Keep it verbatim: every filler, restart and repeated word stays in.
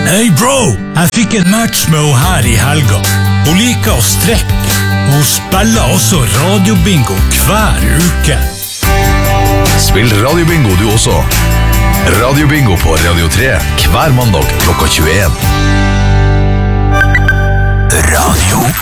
Hey bro, jeg fikk en match med henne her i helga. Hun liker å strekke. Hun spiller også radiobingo hver uke. Spill radiobingo du også. Radiobingo på Radio tre hver mandag klokka tjueen. Radio